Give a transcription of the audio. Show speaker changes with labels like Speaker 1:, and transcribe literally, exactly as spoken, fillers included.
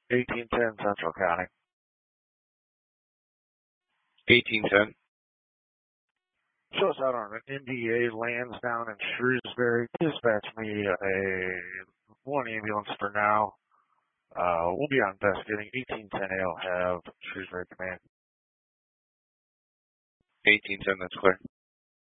Speaker 1: eighteen ten Central County.
Speaker 2: eighteen ten.
Speaker 1: Shows out on an N D A lands down in Shrewsbury. Dispatch me a one ambulance for now. Uh, we'll be on investigating. eighteen ten A will have Shrewsbury Command.
Speaker 2: eighteen ten, that's clear.